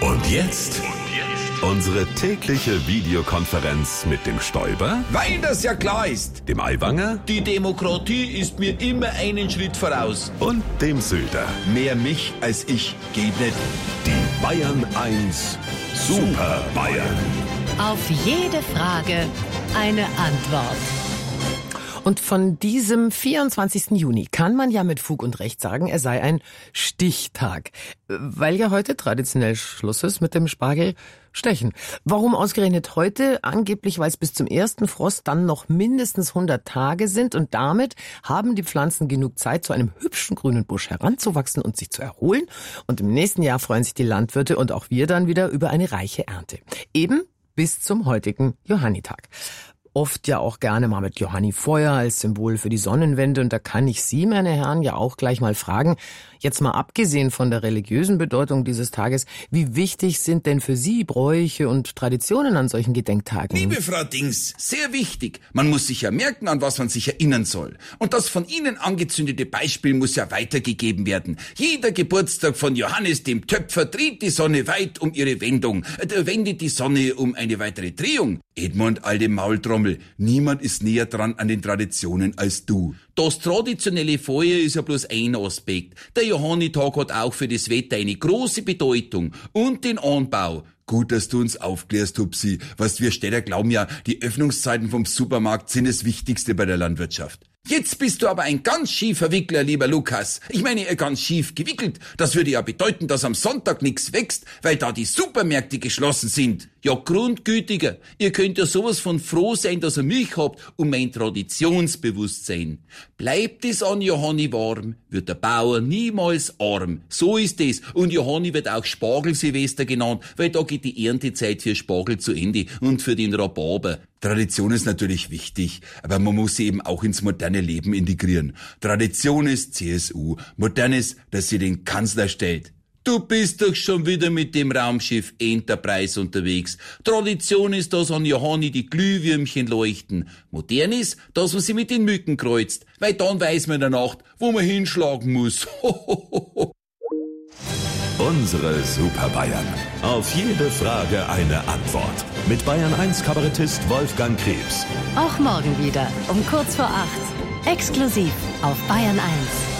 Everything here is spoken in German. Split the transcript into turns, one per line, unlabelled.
Und jetzt unsere tägliche Videokonferenz mit dem Stoiber,
Weil das ja klar ist.
dem Aiwanger
Die Demokratie ist mir immer einen Schritt voraus.
und dem Söder.
Mehr mich als ich geht nicht.
Die Bayern 1 Super Bayern.
Auf jede Frage eine Antwort.
Und von diesem 24. Juni kann man ja mit Fug und Recht sagen, er sei ein Stichtag. Weil ja heute traditionell Schluss ist mit dem Spargelstechen. Warum ausgerechnet heute? Angeblich, weil es bis zum ersten Frost dann noch mindestens 100 Tage sind. Und damit haben die Pflanzen genug Zeit, zu einem hübschen grünen Busch heranzuwachsen und sich zu erholen. Und im nächsten Jahr freuen sich die Landwirte und auch wir dann wieder über eine reiche Ernte. Eben bis zum heutigen Johannitag. Oft ja auch gerne mal mit Johannifeuer als Symbol für die Sonnenwende. Und da kann ich Sie, meine Herren, ja auch gleich mal fragen, jetzt mal abgesehen von der religiösen Bedeutung dieses Tages, wie wichtig sind denn für Sie Bräuche und Traditionen an solchen Gedenktagen?
Liebe Frau Dings, sehr wichtig. Man muss sich ja merken, an was man sich erinnern soll. Und das von Ihnen angezündete Beispiel muss ja weitergegeben werden. Jeder Geburtstag von Johannes dem Töpfer dreht die Sonne weit um ihre Wendung, wendet die Sonne um eine weitere Drehung. Edmund, alte Maultrommel, niemand ist näher dran an den Traditionen als du. Das traditionelle Feuer ist ja bloß ein Aspekt. Der Johannitag hat auch für das Wetter eine große Bedeutung und den Anbau. Gut, dass du uns aufklärst, Hupsi. Was wir Städter glauben ja, die Öffnungszeiten vom Supermarkt sind das Wichtigste bei der Landwirtschaft. Jetzt bist du aber ein ganz schiefer Wickler, lieber Lukas. Ich meine, ganz schief gewickelt. Das würde ja bedeuten, dass am Sonntag nichts wächst, weil da die Supermärkte geschlossen sind. Ja, grundgütiger. Ihr könnt ja sowas von froh sein, dass ihr mich habt und mein Traditionsbewusstsein. Bleibt es an Johanni warm, wird der Bauer niemals arm. So ist es. Und Johanni wird auch Spargelsilvester genannt, weil da geht die Erntezeit für Spargel zu Ende und für den Rhabarber. Tradition ist natürlich wichtig, aber man muss sie eben auch ins moderne Leben integrieren. Tradition ist CSU, modern ist, dass sie den Kanzler stellt. Du bist doch schon wieder mit dem Raumschiff Enterprise unterwegs. Tradition ist, dass an Johanni die Glühwürmchen leuchten. Modern ist, dass man sie mit den Mücken kreuzt, weil dann weiß man in der Nacht, wo man hinschlagen muss.
Unsere Super Bayern. Auf jede Frage eine Antwort. Mit Bayern 1 Kabarettist Wolfgang Krebs.
Auch morgen wieder um kurz vor 8. Exklusiv auf Bayern 1.